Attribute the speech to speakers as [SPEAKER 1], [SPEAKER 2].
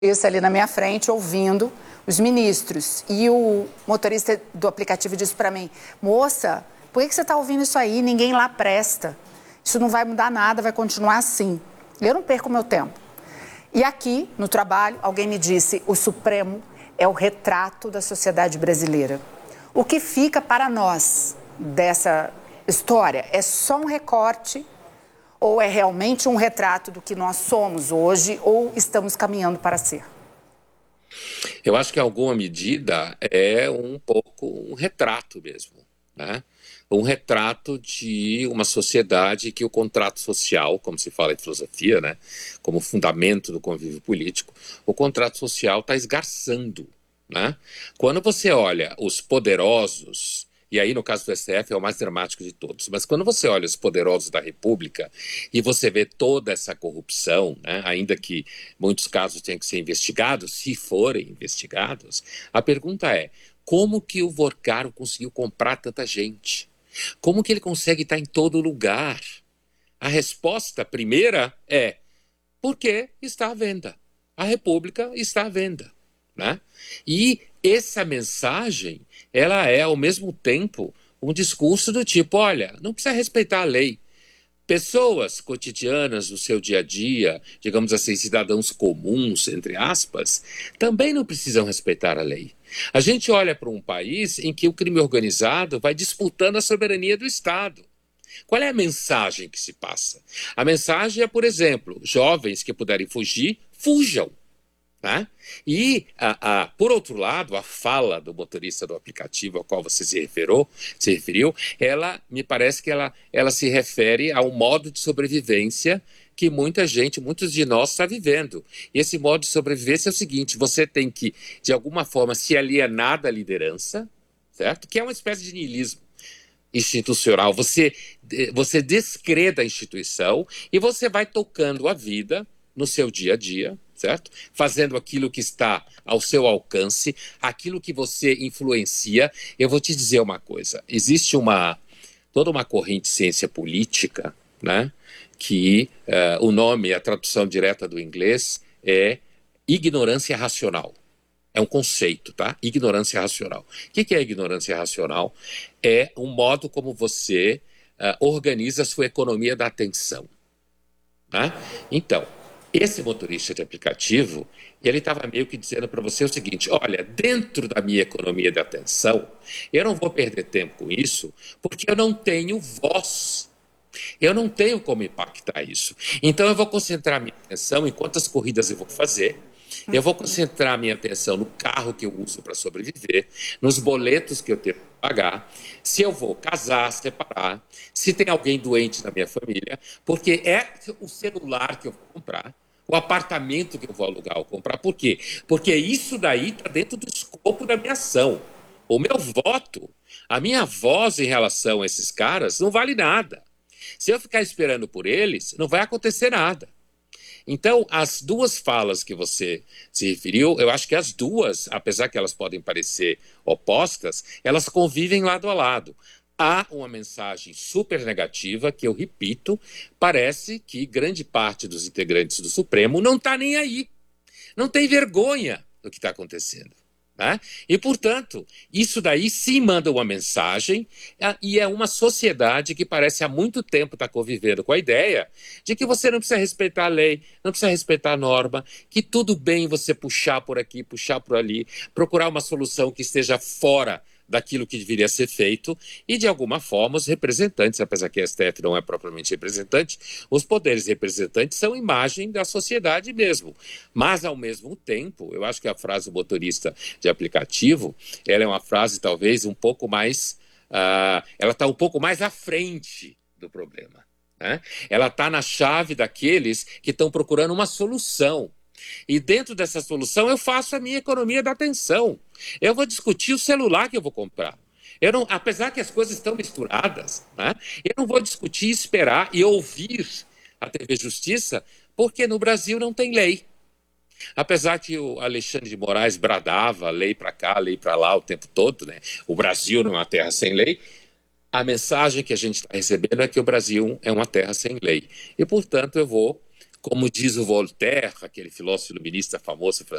[SPEAKER 1] isso ali na minha frente, ouvindo os ministros. E o motorista do aplicativo disse para mim: moça, por que você está ouvindo isso aí? Ninguém lá presta. Isso não vai mudar nada, vai continuar assim. Eu não perco meu tempo. E aqui, no trabalho, alguém me disse: o Supremo é o retrato da sociedade brasileira. O que fica para nós dessa história é só um recorte ou é realmente um retrato do que nós somos hoje ou estamos caminhando para ser?
[SPEAKER 2] Eu acho que em alguma medida é um pouco um retrato mesmo, né? Um retrato de uma sociedade que o contrato social, como se fala em filosofia, né, como fundamento do convívio político, o contrato social está esgarçando, né? Quando você olha os poderosos, e aí no caso do STF é o mais dramático de todos, mas quando você olha os poderosos da República e você vê toda essa corrupção, né, ainda que muitos casos tenham que ser investigados, se forem investigados, a pergunta é: como que o Vorcaro conseguiu comprar tanta gente? Como que ele consegue estar em todo lugar? A resposta primeira é: porque está à venda. A República está à venda, né? E essa mensagem, ela é ao mesmo tempo um discurso do tipo: olha, não precisa respeitar a lei. Pessoas cotidianas no seu dia a dia, digamos assim, cidadãos comuns, entre aspas, também não precisam respeitar a lei. A gente olha para um país em que o crime organizado vai disputando a soberania do Estado. Qual é a mensagem que se passa? A mensagem é, por exemplo, jovens que puderem fugir, fujam. Né? E, por outro lado, a fala do motorista do aplicativo ao qual você se referiu, ela me parece que ela se refere a um modo de sobrevivência que muita gente, muitos de nós está vivendo. E esse modo de sobrevivência é o seguinte: você tem que, de alguma forma, se alienar da liderança, certo? Que é uma espécie de niilismo institucional. Você descreda a instituição e você vai tocando a vida no seu dia a dia, certo? Fazendo aquilo que está ao seu alcance, aquilo que você influencia. Eu vou te dizer uma coisa: existe toda uma corrente de ciência política, né, que o nome, a tradução direta do inglês é ignorância racional. É um conceito, tá? Ignorância racional. O que é ignorância racional? É um modo como você organiza a sua economia da atenção. Né? Então, esse motorista de aplicativo, ele estava meio que dizendo para você o seguinte: olha, dentro da minha economia de atenção, eu não vou perder tempo com isso, porque eu não tenho voz. Eu não tenho como impactar isso. Então eu vou concentrar minha atenção em quantas corridas eu vou fazer. Eu vou concentrar minha atenção no carro que eu uso para sobreviver, nos boletos que eu tenho que pagar, se eu vou casar, separar, se tem alguém doente na minha família, porque é o celular que eu vou comprar, o apartamento que eu vou alugar ou comprar. Por quê? Porque isso daí está dentro do escopo da minha ação. O meu voto, a minha voz em relação a esses caras não vale nada. Se eu ficar esperando por eles, não vai acontecer nada. Então, as duas falas que você se referiu, eu acho que as duas, apesar que elas podem parecer opostas, elas convivem lado a lado. Há uma mensagem super negativa que, eu repito, parece que grande parte dos integrantes do Supremo não está nem aí. Não tem vergonha do que está acontecendo. Né? E, portanto, isso daí sim manda uma mensagem, e é uma sociedade que parece há muito tempo estar convivendo com a ideia de que você não precisa respeitar a lei, não precisa respeitar a norma, que tudo bem você puxar por aqui, puxar por ali, procurar uma solução que esteja fora daquilo que deveria ser feito, e de alguma forma os representantes, apesar que a STF não é propriamente representante, os poderes representantes são imagem da sociedade mesmo. Mas, ao mesmo tempo, eu acho que a frase do motorista de aplicativo, ela é uma frase talvez um pouco mais, ela está um pouco mais à frente do problema. Né? Ela está na chave daqueles que estão procurando uma solução. E dentro dessa solução eu faço a minha economia da atenção. Eu vou discutir o celular que eu vou comprar. Eu não, apesar que as coisas estão misturadas, né, eu não vou discutir, esperar e ouvir a TV Justiça, porque no Brasil não tem lei. Apesar que o Alexandre de Moraes bradava lei para cá, lei para lá o tempo todo, né? O Brasil não é uma terra sem lei. A mensagem que a gente está recebendo é que o Brasil é uma terra sem lei. E, portanto, eu vou Como diz o Voltaire, aquele filósofo iluminista famoso